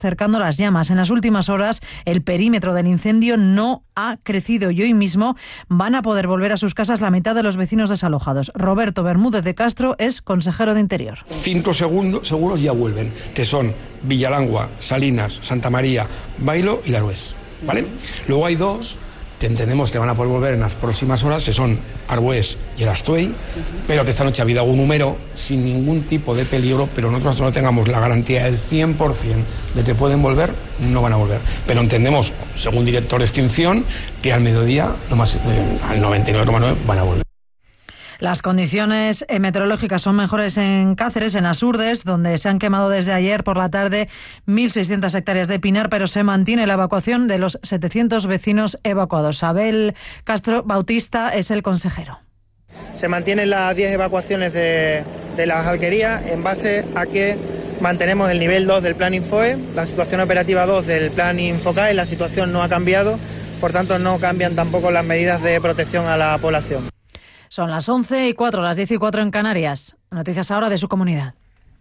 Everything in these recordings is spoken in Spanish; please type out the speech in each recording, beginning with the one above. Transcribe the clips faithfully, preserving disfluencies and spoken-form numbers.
cercando las llamas. En las últimas horas el perímetro del incendio no ha crecido y hoy mismo van a poder volver a sus casas la mitad de los vecinos desalojados. Roberto Bermúdez de Castro es consejero de Interior. Cinco segundos seguros ya vuelven, que son Villalangua, Salinas, Santa María, Bailo y Larués, ¿vale? Luego hay dos que entendemos que van a poder volver en las próximas horas, que son Arbués y el Astuey, uh-huh. pero que esta noche ha habido algún número sin ningún tipo de peligro, pero nosotros no tengamos la garantía del cien por ciento de que pueden volver, no van a volver. Pero entendemos, según director de extinción, que al mediodía, lo más, eh, al noventa y nueve coma nueve van a volver. Las condiciones meteorológicas son mejores en Cáceres, en Asurdes, donde se han quemado desde ayer por la tarde mil seiscientas hectáreas de pinar, pero se mantiene la evacuación de los setecientos vecinos evacuados. Abel Castro Bautista es el consejero. Se mantienen las diez evacuaciones de, de las alquerías en base a que mantenemos el nivel dos del plan Infoe, la situación operativa dos del plan Infocae, la situación no ha cambiado, por tanto no cambian tampoco las medidas de protección a la población. Son las once y cuatro, las diez y cuatro en Canarias. Noticias ahora de su comunidad.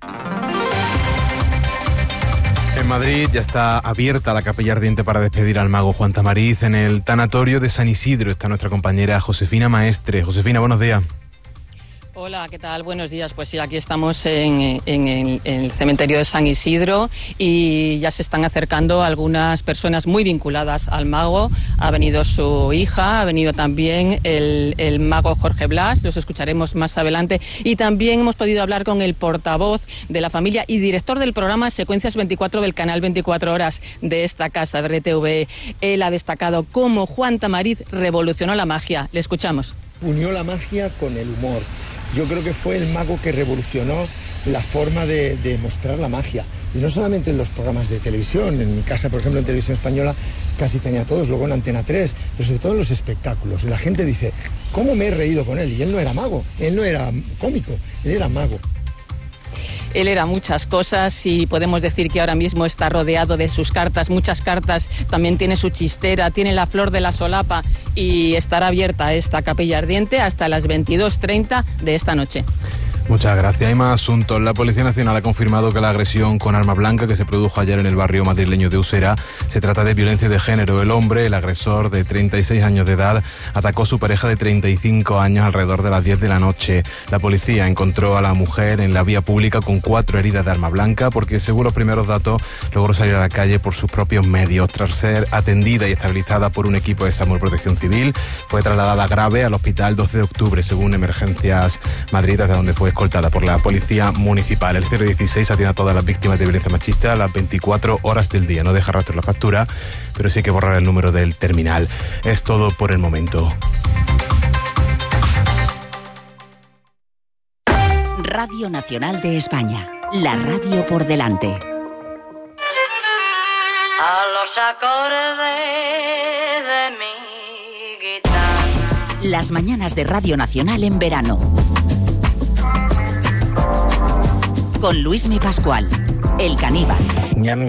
En Madrid ya está abierta la capilla ardiente para despedir al mago Juan Tamariz. En el tanatorio de San Isidro está nuestra compañera Josefina Maestre. Josefina, buenos días. Hola, ¿qué tal? Buenos días. Pues sí, aquí estamos en, en, el, en el cementerio de San Isidro y ya se están acercando algunas personas muy vinculadas al mago. Ha venido su hija, ha venido también el, el mago Jorge Blas, los escucharemos más adelante. Y también hemos podido hablar con el portavoz de la familia y director del programa Secuencias veinticuatro del canal veinticuatro horas de esta casa, de R T V. Él ha destacado cómo Juan Tamariz revolucionó la magia. Le escuchamos. Unió la magia con el humor. Yo creo que fue el mago que revolucionó la forma de, de mostrar la magia. Y no solamente en los programas de televisión, en mi casa, por ejemplo, en Televisión Española, casi tenía todos, luego en Antena tres, pero sobre todo en los espectáculos. La gente dice, ¿cómo me he reído con él? Y él no era mago, él no era cómico, él era mago. Él era muchas cosas y podemos decir que ahora mismo está rodeado de sus cartas, muchas cartas, también tiene su chistera, tiene la flor de la solapa y estará abierta esta capilla ardiente hasta las veintidós treinta de esta noche. Muchas gracias. Hay más asuntos. La Policía Nacional ha confirmado que la agresión con arma blanca que se produjo ayer en el barrio madrileño de Usera se trata de violencia de género. El hombre, el agresor de treinta y seis años de edad, atacó a su pareja de treinta y cinco años alrededor de las diez de la noche. La policía encontró a la mujer en la vía pública con cuatro heridas de arma blanca porque, según los primeros datos, logró salir a la calle por sus propios medios. Tras ser atendida y estabilizada por un equipo de SAMUR Protección Civil, fue trasladada grave al hospital doce de octubre, según Emergencias Madrid, desde donde fue escoltada por la Policía Municipal. El cero dieciséis atiende a todas las víctimas de violencia machista a las veinticuatro horas del día. No deja rastro la factura, pero sí hay que borrar el número del terminal. Es todo por el momento. Radio Nacional de España. La radio por delante. A los acordes de mi guitarra. Las mañanas de Radio Nacional en verano. Con Luismi Pascual, el caníbal.